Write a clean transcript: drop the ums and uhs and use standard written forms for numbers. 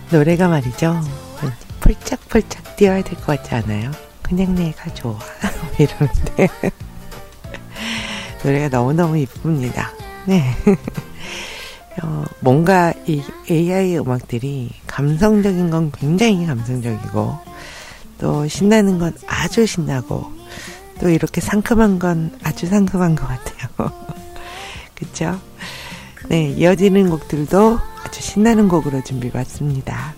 노래가 말이죠. 펄짝펄짝 뛰어야 될 것 같지 않아요? 그냥 내가 좋아. 이러는데. 노래가 너무너무 이쁩니다. 네. 뭔가 이 AI 음악들이 감성적인 건 굉장히 감성적이고, 또 신나는 건 아주 신나고, 또 이렇게 상큼한 건 아주 상큼한 것 같아요. 그쵸? 네, 이어지는 곡들도 아주 신나는 곡으로 준비해봤습니다.